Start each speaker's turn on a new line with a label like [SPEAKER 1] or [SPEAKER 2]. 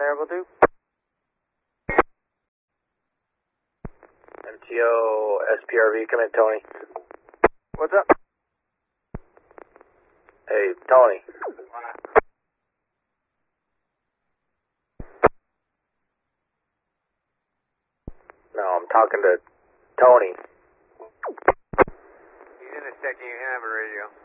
[SPEAKER 1] Miracle 2.
[SPEAKER 2] MTO SPRV, come in, Tony.
[SPEAKER 1] What's up?
[SPEAKER 2] Hey, Tony. No, I'm talking to Tony.
[SPEAKER 1] He's in a second, you can have a radio.